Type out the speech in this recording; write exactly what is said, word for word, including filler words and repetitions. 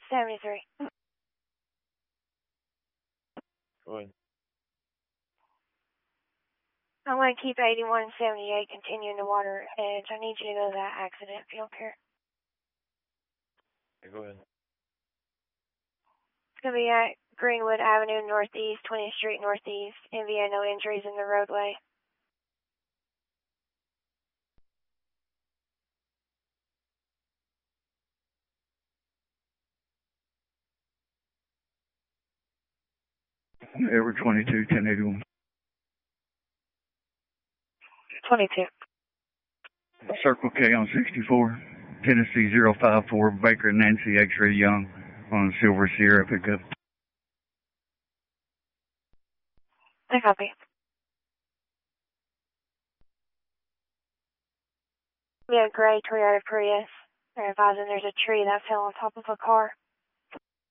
seventy-three. Go ahead. I'm going to keep eighty-one seventy-eight continuing to Water Edge. I need you to go to that accident if you don't care. Okay, go ahead. It's going to be at Greenwood Avenue Northeast, twentieth Street Northeast. N V A, no injuries in the roadway. Edward twenty-two, ten eighty-one. twenty-two. Circle K on sixty-four. Tennessee zero five four, Baker Nancy X-Ray Young on Silver Sierra pickup. I copy. We have a gray Toyota Prius. They're advising there's a tree that fell on top of a car.